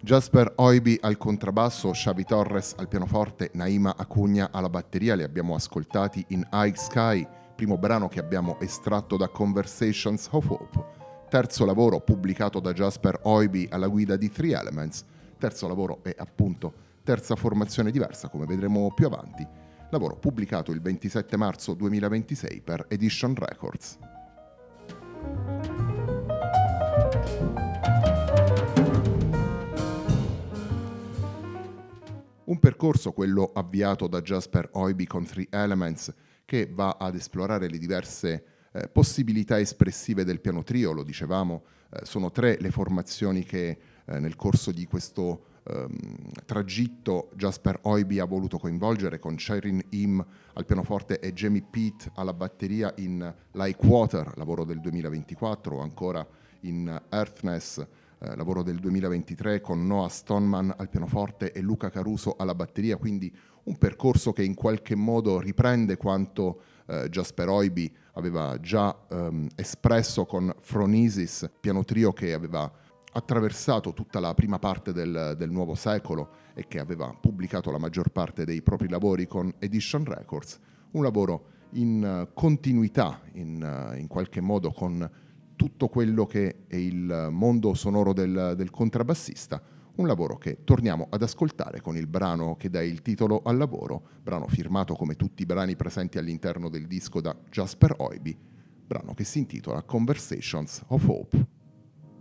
Jasper Oiby al contrabbasso, Xavi Torres al pianoforte, Naima Acugna alla batteria, li abbiamo ascoltati in High Sky, primo brano che abbiamo estratto da Conversations of Hope, terzo lavoro pubblicato da Jasper Oiby alla guida di Three Elements, terzo lavoro e appunto terza formazione diversa come vedremo più avanti, lavoro pubblicato il 27 marzo 2026 per Edition Records. Un percorso, quello avviato da Jasper Oiby con Three Elements, che va ad esplorare le diverse possibilità espressive del piano trio, lo dicevamo, sono tre le formazioni che nel corso di questo tragitto Jasper Oiby ha voluto coinvolgere, con Sherin Im al pianoforte e Jamie Pitt alla batteria in Like Water, lavoro del 2024, o ancora in Earthness, lavoro del 2023, con Noah Stoneman al pianoforte e Luca Caruso alla batteria, quindi un percorso che in qualche modo riprende quanto Jasper Oiby aveva già espresso con Phronesis, piano trio che aveva attraversato tutta la prima parte del nuovo secolo e che aveva pubblicato la maggior parte dei propri lavori con Edition Records, un lavoro in continuità in qualche modo con tutto quello che è il mondo sonoro del contrabbassista, un lavoro che torniamo ad ascoltare con il brano che dà il titolo al lavoro, brano firmato come tutti i brani presenti all'interno del disco da Jasper Oiby, brano che si intitola Conversations of Hope.